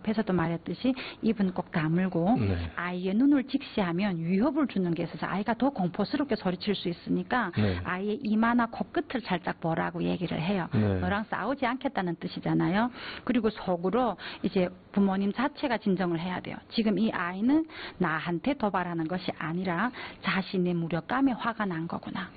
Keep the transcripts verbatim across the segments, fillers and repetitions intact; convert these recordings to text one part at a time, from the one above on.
앞에서도 말했듯이 입은 꼭 다물고 네. 아이의 눈을 직시하면 위협을 주는 게 있어서 아이가 더 공포스럽게 소리칠 수 있으니까 네. 아이의 이마나 코끝을 살짝 보라고 얘기를 해요. 네. 너랑 싸우지 않겠다는 뜻이잖아요. 그리고 속으로 이제 부모님 자체가 진정을 해야 돼요. 지금 이 아이는 나한테 도발하는 것이 아니라 자신의 무력감에 화가 난 거구나.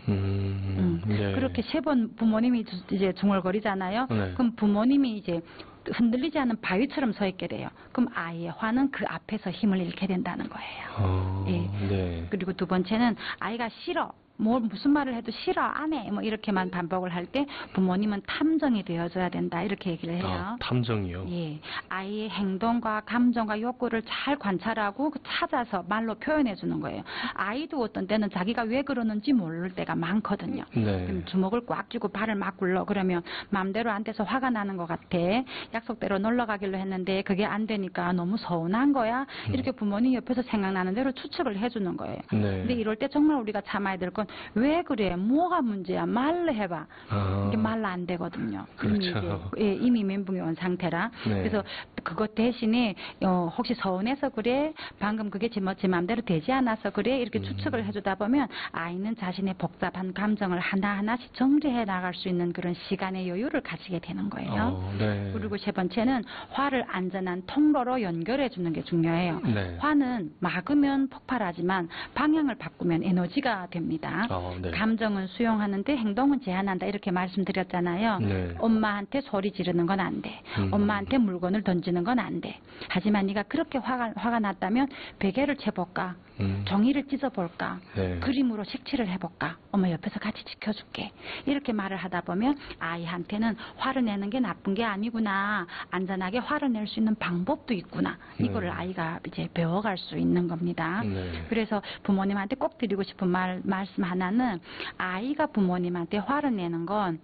음, 음. 네. 그렇게 세 번 부모님이 이제 중얼거리잖아요. 네. 그럼 부모님이 이제 흔들리지 않은 바위처럼 서 있게 돼요. 그럼 아이의 화는 그 앞에서 힘을 잃게 된다는 거예요. 어, 예. 네. 그리고 두 번째는 아이가 싫어. 뭐 무슨 말을 해도 싫어 안 해. 뭐 이렇게만 반복을 할 때 부모님은 탐정이 되어줘야 된다 이렇게 얘기를 해요. 아, 탐정이요? 예, 아이의 행동과 감정과 욕구를 잘 관찰하고 찾아서 말로 표현해 주는 거예요. 아이도 어떤 때는 자기가 왜 그러는지 모를 때가 많거든요. 네. 그럼 주먹을 꽉 쥐고 발을 막 굴러 그러면 마음대로 안 돼서 화가 나는 것 같아. 약속대로 놀러 가기로 했는데 그게 안 되니까 너무 서운한 거야. 이렇게 부모님 옆에서 생각나는 대로 추측을 해주는 거예요. 네. 근데 이럴 때 정말 우리가 참아야 될 건 왜 그래? 뭐가 문제야? 말로 해봐. 아. 이게 말로 안 되거든요. 그렇죠. 이미, 이제, 예, 이미 멘붕이 온 상태라. 네. 그래서 그것 대신에 어, 혹시 서운해서 그래? 방금 그게 제, 뭐, 제 마음대로 되지 않아서 그래? 이렇게 음. 추측을 해주다 보면 아이는 자신의 복잡한 감정을 하나하나씩 정리해 나갈 수 있는 그런 시간의 여유를 가지게 되는 거예요. 어, 네. 그리고 세 번째는 화를 안전한 통로로 연결해 주는 게 중요해요. 네. 화는 막으면 폭발하지만 방향을 바꾸면 에너지가 됩니다. 어, 네. 감정은 수용하는데 행동은 제한한다 이렇게 말씀드렸잖아요. 네. 엄마한테 소리 지르는 건 안 돼. 음. 엄마한테 물건을 던지는 건 안 돼. 하지만 네가 그렇게 화가, 화가 났다면 베개를 채볼까? 음. 종이를 찢어볼까? 네. 그림으로 색칠을 해볼까? 엄마 옆에서 같이 지켜줄게. 이렇게 말을 하다 보면 아이한테는 화를 내는 게 나쁜 게 아니구나. 안전하게 화를 낼 수 있는 방법도 있구나. 이거를 네. 아이가 이제 배워갈 수 있는 겁니다. 네. 그래서 부모님한테 꼭 드리고 싶은 말, 말씀 하나는 아이가 부모님한테 화를 내는 건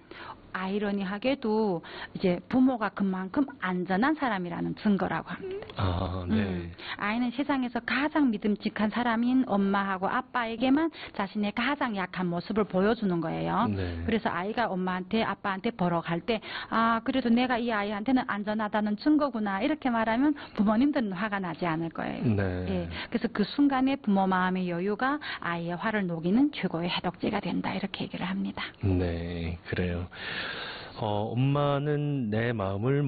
아이러니하게도 이제 부모가 그만큼 안전한 사람이라는 증거라고 합니다. 아, 네. 음, 아이는 세상에서 가장 믿음직한 사람인 엄마하고 아빠에게만 자신의 가장 약한 모습을 보여주는 거예요. 네. 그래서 아이가 엄마한테 아빠한테 보러 갈 때 아 그래도 내가 이 아이한테는 안전하다는 증거구나 이렇게 말하면 부모님들은 화가 나지 않을 거예요. 네. 예, 그래서 그 순간에 부모 마음의 여유가 아이의 화를 녹이는 최고의 해독제가 된다 이렇게 얘기를 합니다. 네, 그래요. 어, 엄마는 내 마음을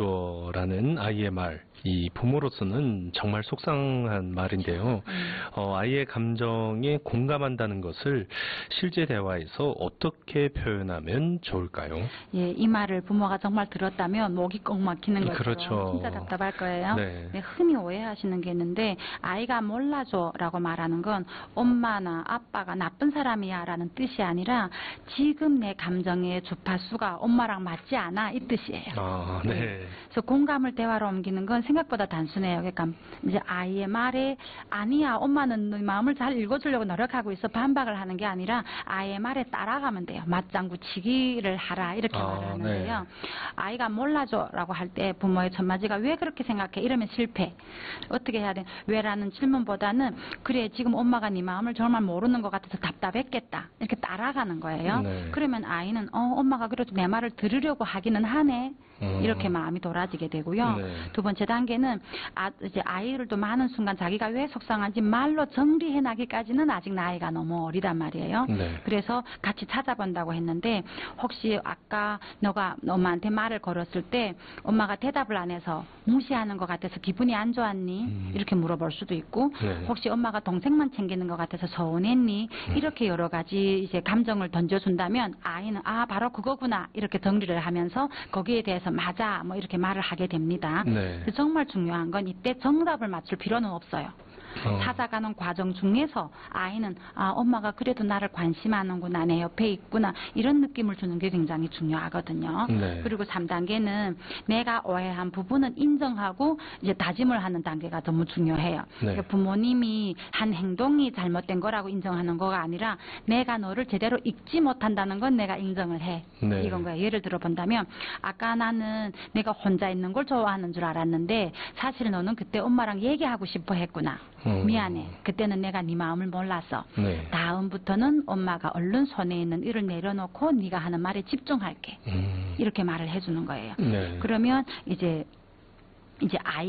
몰라줘라는 아이의 말, 이 부모로서는 정말 속상한 말인데요. 음. 어, 아이의 감정에 공감한다는 것을 실제 대화에서 어떻게 표현하면 좋을까요? 예, 이 말을 부모가 정말 들었다면 목이 꼭 막히는 거죠. 그렇죠. 진짜 답답할 거예요. 네. 네, 흔히 오해하시는 게 있는데 아이가 몰라줘라고 말하는 건 엄마나 아빠가 나쁜 사람이야 라는 뜻이 아니라 지금 내 감정의 주파수가 엄마랑 맞지 않아 이 뜻이에요. 아, 네. 그래서 공감을 대화로 옮기는 건 생각보다 단순해요. 그러니까 이제 아이의 말에 아니야 엄마는 네 마음을 잘 읽어주려고 노력하고 있어 반박을 하는 게 아니라 아이의 말에 따라가면 돼요. 맞장구 치기를 하라 이렇게 아, 말을 하는데요. 네. 아이가 몰라줘라고 할 때 부모의 첫마디가 왜 그렇게 생각해? 이러면 실패. 어떻게 해야 돼? 왜라는 질문보다는 그래 지금 엄마가 네 마음을 정말 모르는 것 같아서 답답했겠다. 이렇게 따라가는 거예요. 네. 그러면 아이는 어 엄마가 그래도 내 말을 들으려고 하기는 하네. 음. 이렇게 마음이 돌아지게 되고요. 네. 두 번째 단계는 아, 이제 아이를 또 많은 순간 자기가 왜 속상한지 말로 정리해 나기까지는 아직 나이가 너무 어리단 말이에요. 네. 그래서 같이 찾아본다고 했는데 혹시 아까 너가 엄마한테 말을 걸었을 때 엄마가 대답을 안 해서 무시하는 것 같아서 기분이 안 좋았니? 음. 이렇게 물어볼 수도 있고 네. 혹시 엄마가 동생만 챙기는 것 같아서 서운했니? 음. 이렇게 여러 가지 이제 감정을 던져준다면 아이는 아 바로 그거구나 이렇게 정리를 하면서 거기에 대해서 맞아 뭐 이렇게 말을 하게 됩니다. 네. 정말 중요한 건 이때 정답을 맞출 필요는 없어요. 어. 찾아가는 과정 중에서 아이는 아 엄마가 그래도 나를 관심하는구나 내 옆에 있구나 이런 느낌을 주는 게 굉장히 중요하거든요. 네. 그리고 삼 단계는 내가 오해한 부분은 인정하고 이제 다짐을 하는 단계가 너무 중요해요. 네. 그러니까 부모님이 한 행동이 잘못된 거라고 인정하는 거가 아니라 내가 너를 제대로 읽지 못한다는 건 내가 인정을 해. 네. 이건 거예요. 예를 들어 본다면 아까 나는 내가 혼자 있는 걸 좋아하는 줄 알았는데 사실 너는 그때 엄마랑 얘기하고 싶어 했구나. 음. 미안해. 그때는 내가 네 마음을 몰랐어. 네. 다음부터는 엄마가 얼른 손에 있는 일을 내려놓고 네가 하는 말에 집중할게. 음. 이렇게 말을 해주는 거예요. 네. 그러면 이제 이제 아이